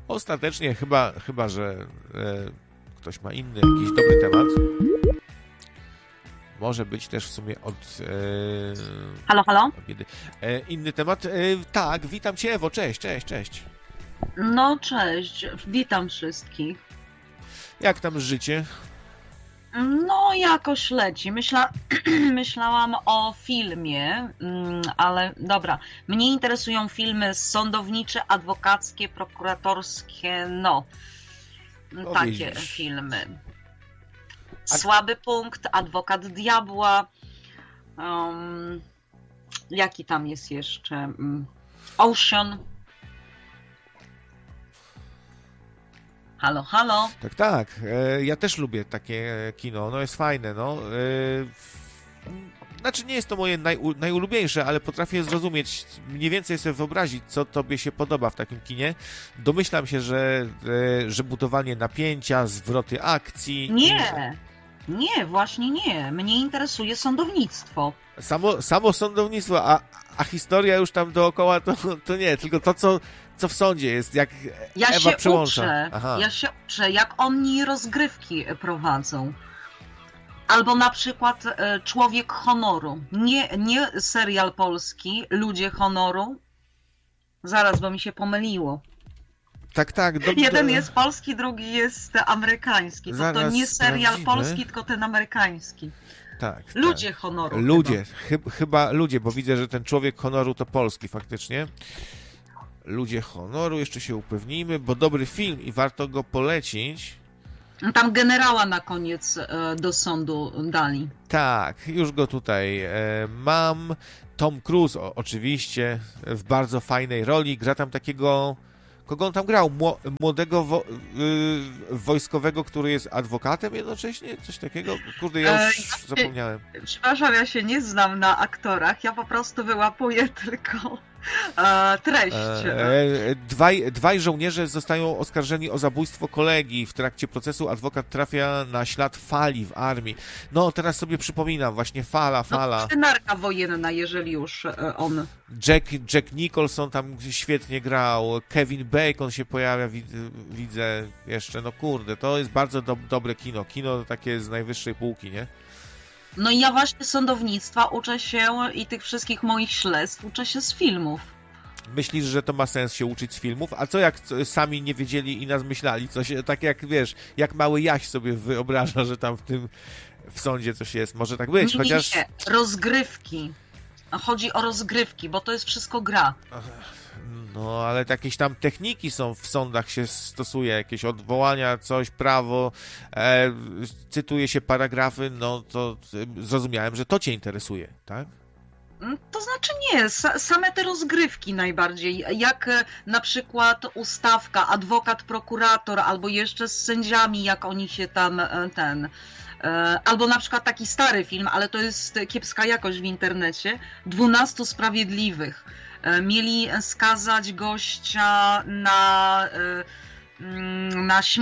Ostatecznie chyba że ktoś ma inny jakiś dobry temat. Może być też w sumie od... Halo, halo? Inny temat. Tak, witam Cię, Ewo, cześć. No, cześć, witam wszystkich. Jak tam życie? No, jakoś leci. Myślałam o filmie, ale dobra. Mnie interesują filmy sądownicze, adwokackie, prokuratorskie, no. Takie widzisz. filmy. Słaby punkt, Adwokat Diabła. Jaki tam jest jeszcze? Ocean. Halo, halo. Tak. Ja też lubię takie kino. No jest fajne, no. Znaczy nie jest to moje najulubieńsze, ale potrafię zrozumieć, mniej więcej sobie wyobrazić, co tobie się podoba w takim kinie. Domyślam się, że budowanie napięcia, zwroty akcji... Nie, właśnie nie. Mnie interesuje sądownictwo. Samo sądownictwo, a historia już tam dookoła to nie, tylko to, co w sądzie jest, jak Ewa przyłącza. Ja się uczę, jak oni rozgrywki prowadzą. Albo na przykład Człowiek honoru. Nie serial polski, Ludzie honoru. Zaraz, bo mi się pomyliło. Tak. Jeden jest polski, drugi jest amerykański. To nie serial polski, tylko ten amerykański. Tak. Ludzie honoru. Chyba ludzie, bo widzę, że ten Człowiek honoru to polski faktycznie. Ludzie honoru, jeszcze się upewnijmy, bo dobry film i warto go polecić. Tam generała na koniec do sądu dali. Tak, już go tutaj mam. Tom Cruise oczywiście w bardzo fajnej roli. Gra tam takiego... Kogo on tam grał? Młodego wojskowego, który jest adwokatem jednocześnie? Coś takiego? Kurde, ja już zapomniałem. Przepraszam, ja się nie znam na aktorach. Ja po prostu wyłapuję tylko treść. Dwaj żołnierze zostają oskarżeni o zabójstwo kolegi. W trakcie procesu adwokat trafia na ślad fali w armii. No, teraz sobie przypominam, właśnie fala. No, scenarka wojenna, jeżeli już on... Jack Nicholson tam świetnie grał, Kevin Bacon się pojawia, widzę jeszcze, no kurde, to jest bardzo dobre kino. Kino takie z najwyższej półki, nie? No i ja właśnie sądownictwa uczę się i tych wszystkich moich śledztw uczę się z filmów. Myślisz, że to ma sens się uczyć z filmów? A co jak sami nie wiedzieli i nas myśleli? Coś, tak jak, wiesz, jak mały Jaś sobie wyobraża, że tam w sądzie coś jest. Może tak być, chociaż... Nie, rozgrywki. Chodzi o rozgrywki, bo to jest wszystko gra. No, ale jakieś tam techniki są w sądach, się stosuje, jakieś odwołania, coś, prawo, cytuje się paragrafy, no to zrozumiałem, że to cię interesuje, tak? To znaczy nie, same te rozgrywki najbardziej, jak na przykład ustawka, adwokat, prokurator, albo jeszcze z sędziami, jak oni się tam albo na przykład taki stary film, ale to jest kiepska jakość w internecie, 12 Sprawiedliwych. Mieli skazać gościa na śmierć